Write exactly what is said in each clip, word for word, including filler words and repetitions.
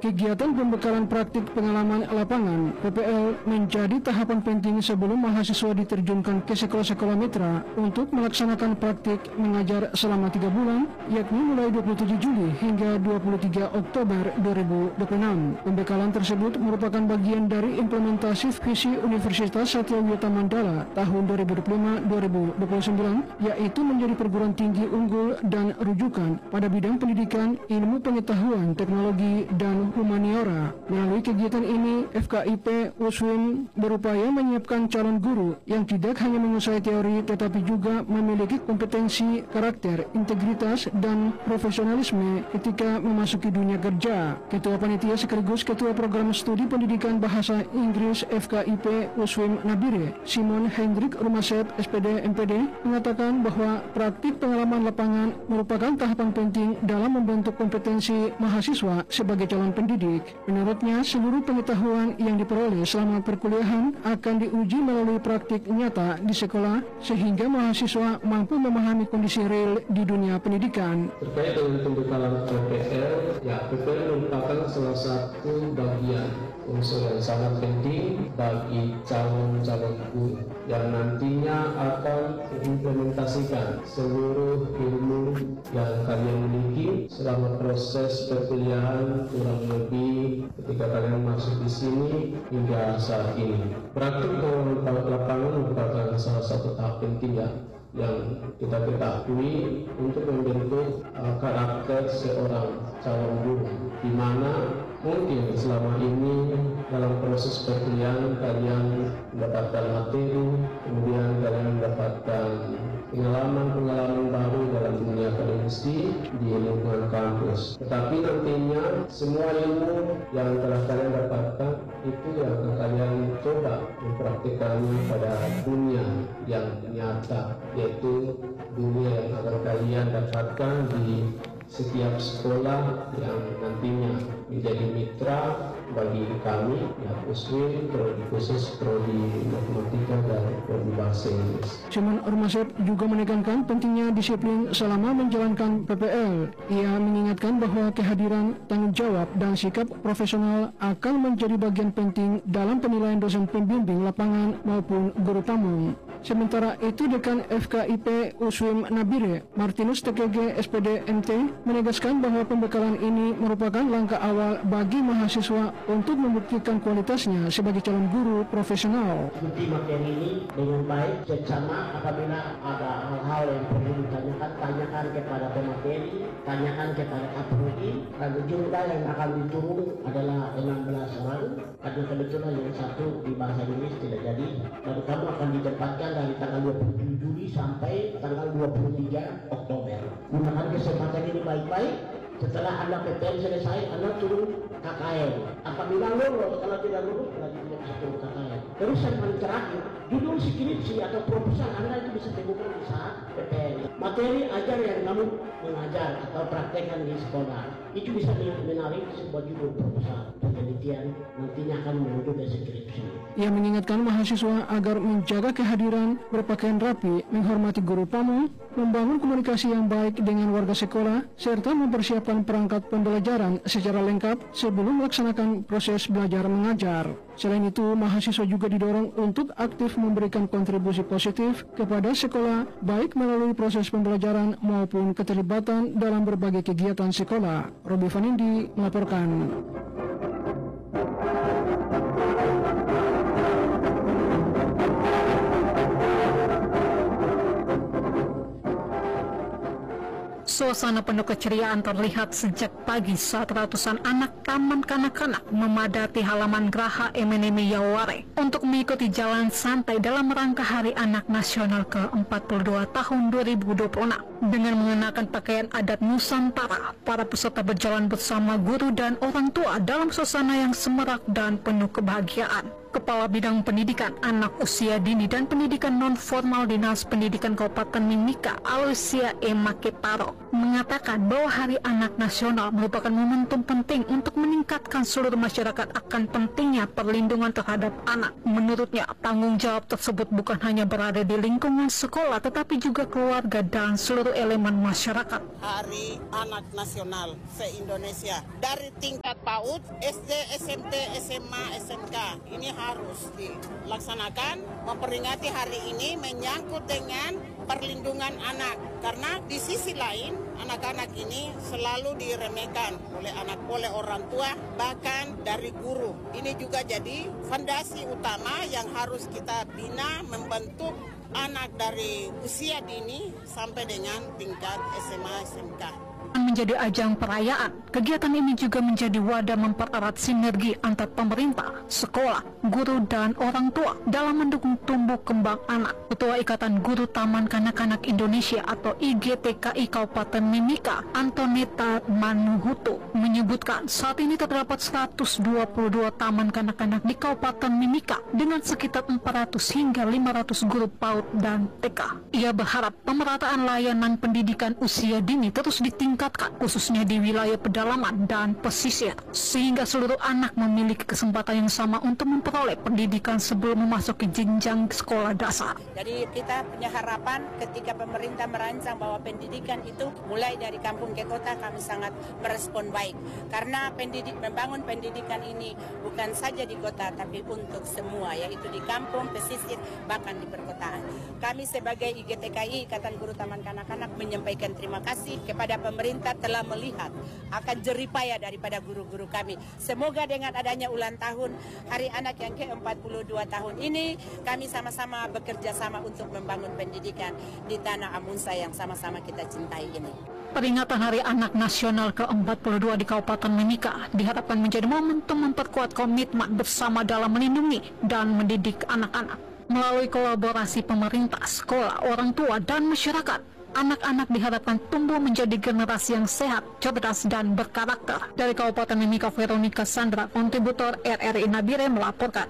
Kegiatan pembekalan praktik pengalaman lapangan P P L menjadi tahapan penting sebelum mahasiswa diterjunkan ke sekolah-sekolah mitra untuk melaksanakan praktik mengajar selama tiga bulan, yakni mulai dua puluh tujuh Juli hingga dua puluh tiga Oktober dua ribu dua puluh enam. Pembekalan tersebut merupakan bagian dari implementasi visi Universitas Satya Wiyata Mandala tahun dua ribu dua puluh lima dua ribu dua puluh sembilan, yaitu menjadi perguruan tinggi unggul dan rujukan pada bidang pendidikan, ilmu pengetahuan, teknologi, dan humaniora. Melalui kegiatan ini, F K I P U S W I M berupaya menyiapkan calon guru yang tidak hanya menguasai teori tetapi juga memiliki kompetensi, karakter, integritas, dan profesionalisme ketika memasuki dunia kerja. Ketua Panitia sekaligus Ketua Program Studi Pendidikan Bahasa Inggris F K I P U S W I M Nabire, Simon Hendrik Rumasep S P D M P D, mengatakan bahwa praktik pengalaman lapangan merupakan tahapan penting dalam membentuk kompetensi mahasiswa sebagai calon pendidik. Menurutnya, seluruh pengetahuan yang diperoleh selama perkuliahan akan diuji melalui praktik nyata di sekolah sehingga mahasiswa mampu memahami kondisi real di dunia pendidikan. Terkait dengan pembekalan P P L, ya P P L merupakan salah satu bagian unsur yang sangat penting bagi calon-calon guru yang nantinya akan mengimplementasikan seluruh ilmu yang kalian miliki selama proses perkuliahan kurang lebih ketika kalian masuk di sini hingga saat ini. Praktik pengalaman lapangan merupakan salah satu tahap penting ya yang kita ketahui untuk membentuk uh, karakter seorang calon guru, di mana mungkin selama ini dalam proses perkuliahan kalian mendapatkan materi, kemudian kalian mendapatkan pengalaman-pengalaman baru dalam dunia akademisi di lingkungan kampus. Tetapi nantinya semua ilmu yang telah kalian dapatkan itu yang akan kalian coba mempraktikannya pada dunia yang nyata, yaitu dunia yang akan kalian dapatkan di setiap sekolah yang nantinya menjadi mitra bagi kami ya U S W I M, prodi khusus prodi matematika dan prodi bahasa Inggris. Simon Ormasep juga menekankan pentingnya disiplin selama menjalankan P P L. Ia mengingatkan bahwa kehadiran, tanggung jawab, dan sikap profesional akan menjadi bagian penting dalam penilaian dosen pembimbing lapangan maupun guru tamu. Sementara itu, Dekan F K I P U S W I M Nabire, Martinus T K G S P D M T, menegaskan bahwa pembekalan ini merupakan langkah awal bagi mahasiswa untuk membuktikan kualitasnya sebagai calon guru profesional. Ikuti materi ini dengan baik, seksama. Apabila ada hal-hal yang perlu ditanyakan, tanyakan kepada pemateri, tanyakan kepada kaprodi, dan jumlah yang akan diturun adalah enam belas orang, karena kebetulan yang satu di bahasa Inggris tidak jadi, dan kamu akan ditempatkan dari tanggal dua puluh tujuh Juli sampai tanggal dua puluh tiga Oktober. Gunakan kesempatan ini baik-baik. Setelah Anda P T N selesai, Anda turun K K N. Apabila lulus, kalau tidak lulus, berarti tidak bisa turun K K N. Terus yang paling terakhir, judul skripsi atau proposal Anda itu bisa temukan di saat P T N. Materi ajar yang kamu mengajar atau praktekkan di sekolah, itu bisa menarik sebuah judul proposal. Penelitian nantinya akan menuju ke skripsi. Ia mengingatkan mahasiswa agar menjaga kehadiran, berpakaian rapi, menghormati guru tamu, membangun komunikasi yang baik dengan warga sekolah, serta mempersiapkan perangkat pembelajaran secara lengkap sebelum melaksanakan proses belajar mengajar. Selain itu, mahasiswa juga didorong untuk aktif memberikan kontribusi positif kepada sekolah, baik melalui proses pembelajaran maupun keterlibatan dalam berbagai kegiatan sekolah. Robi Vanindi melaporkan. Suasana penuh keceriaan terlihat sejak pagi saat ratusan anak taman kanak-kanak memadati halaman Geraha M N M Yaware untuk mengikuti jalan santai dalam rangka Hari Anak Nasional ke empat puluh dua tahun dua ribu dua puluh enam. Dengan mengenakan pakaian adat Nusantara, para peserta berjalan bersama guru dan orang tua dalam suasana yang semarak dan penuh kebahagiaan. Kepala Bidang Pendidikan Anak Usia Dini dan Pendidikan Non-Formal Dinas Pendidikan Kabupaten Mimika, Aloysia E. Makeparo, mengatakan bahwa Hari Anak Nasional merupakan momentum penting untuk meningkatkan seluruh masyarakat akan pentingnya perlindungan terhadap anak. Menurutnya, tanggung jawab tersebut bukan hanya berada di lingkungan sekolah, tetapi juga keluarga dan seluruh elemen masyarakat. Hari Anak Nasional se-Indonesia dari tingkat PAUD, S D, S M P, S M A, S M K. Ini harus dilaksanakan. Memperingati hari ini menyangkut dengan perlindungan anak. Karena di sisi lain, anak-anak ini selalu diremehkan oleh anak, oleh orang tua, bahkan dari guru. Ini juga jadi fondasi utama yang harus kita bina, membentuk anak dari usia dini sampai dengan tingkat S M A, S M K. Menjadi ajang perayaan, kegiatan ini juga menjadi wadah mempererat sinergi antar pemerintah, sekolah, guru, dan orang tua dalam mendukung tumbuh kembang anak. Ketua Ikatan Guru Taman Kanak-Kanak Indonesia atau I G T K I Kabupaten Mimika, Antoneta Manuhutu, menyebutkan saat ini terdapat seratus dua puluh dua taman kanak-kanak di Kabupaten Mimika dengan sekitar empat ratus hingga lima ratus guru PAUD dan T K. Ia berharap pemerataan layanan pendidikan usia dini terus ditingkatkan, khususnya di wilayah pedalaman dan pesisir, sehingga seluruh anak memiliki kesempatan yang sama untuk memperoleh pendidikan sebelum memasuki jenjang sekolah dasar. Jadi kita punya harapan ketika pemerintah merancang bahwa pendidikan itu mulai dari kampung ke kota, kami sangat merespon baik. Karena pendidik membangun pendidikan ini bukan saja di kota, tapi untuk semua, yaitu di kampung, pesisir, bahkan di perkotaan. Kami sebagai I G T K I, Ikatan Guru Taman Kanak-Kanak, menyampaikan terima kasih kepada pemerintah telah melihat akan jeripaya daripada guru-guru kami. Semoga dengan adanya ulang tahun Hari Anak yang ke empat puluh dua tahun ini, kami sama-sama bekerja sama untuk membangun pendidikan di tanah Amunsa yang sama-sama kita cintai ini. Peringatan Hari Anak Nasional ke empat puluh dua di Kabupaten Mimika diharapkan menjadi momentum memperkuat komitmen bersama dalam melindungi dan mendidik anak-anak. Melalui kolaborasi pemerintah, sekolah, orang tua, dan masyarakat, anak-anak diharapkan tumbuh menjadi generasi yang sehat, cerdas, dan berkarakter. Dari Kabupaten Mimika, Veronica Sandra, kontributor R R I Nabire melaporkan.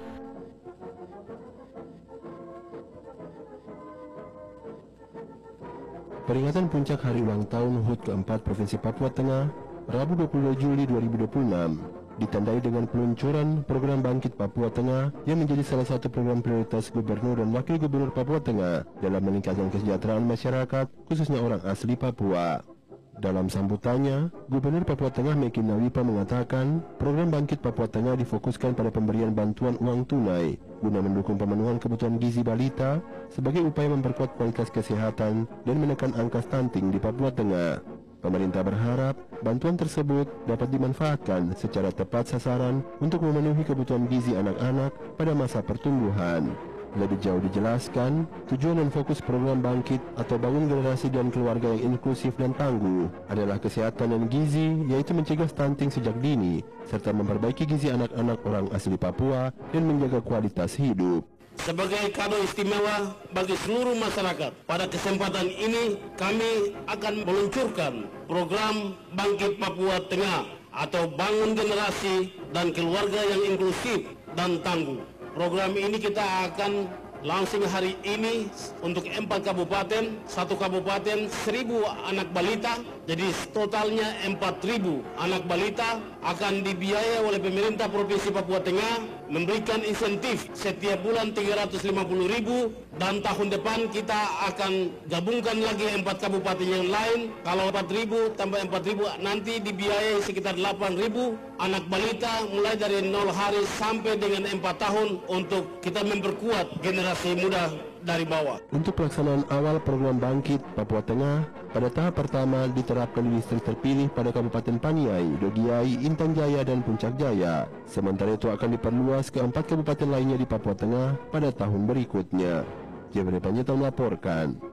Peringatan puncak Hari Ulang Tahun H U T keempat Provinsi Papua Tengah, Rabu dua puluh dua Juli dua ribu dua puluh enam, ditandai dengan peluncuran program Bangkit Papua Tengah yang menjadi salah satu program prioritas Gubernur dan Wakil Gubernur Papua Tengah dalam meningkatkan kesejahteraan masyarakat, khususnya orang asli Papua. Dalam sambutannya, Gubernur Papua Tengah Mekin Nawipa mengatakan program Bangkit Papua Tengah difokuskan pada pemberian bantuan uang tunai guna mendukung pemenuhan kebutuhan gizi balita sebagai upaya memperkuat kualitas kesehatan dan menekan angka stunting di Papua Tengah. Pemerintah berharap bantuan tersebut dapat dimanfaatkan secara tepat sasaran untuk memenuhi kebutuhan gizi anak-anak pada masa pertumbuhan. Lebih jauh dijelaskan, tujuan dan fokus program Bangkit atau Bangun Generasi dan Keluarga yang Inklusif dan Tangguh adalah kesehatan dan gizi, yaitu mencegah stunting sejak dini, serta memperbaiki gizi anak-anak orang asli Papua dan menjaga kualitas hidup. Sebagai kado istimewa bagi seluruh masyarakat, pada kesempatan ini kami akan meluncurkan program Bangkit Papua Tengah atau Bangun Generasi dan Keluarga yang Inklusif dan Tangguh. Program ini kita akan launching hari ini untuk empat kabupaten, satu kabupaten seribu anak balita, jadi totalnya empat ribu anak balita akan dibiayai oleh pemerintah Provinsi Papua Tengah, memberikan insentif setiap bulan tiga ratus lima puluh ribu, dan tahun depan kita akan gabungkan lagi empat kabupaten yang lain. Kalau empat ribu tambah empat ribu nanti dibiayai sekitar delapan ribu anak balita mulai dari nol hari sampai dengan empat tahun untuk kita memperkuat generasi muda dari bawah. Untuk pelaksanaan awal program Bangkit Papua Tengah, pada tahap pertama diterapkan di distrik terpilih pada Kabupaten Paniai, Dogiai, Intan Jaya, dan Puncak Jaya. Sementara itu akan diperluas ke empat kabupaten lainnya di Papua Tengah pada tahun berikutnya. Jebri Panjaitan melaporkan.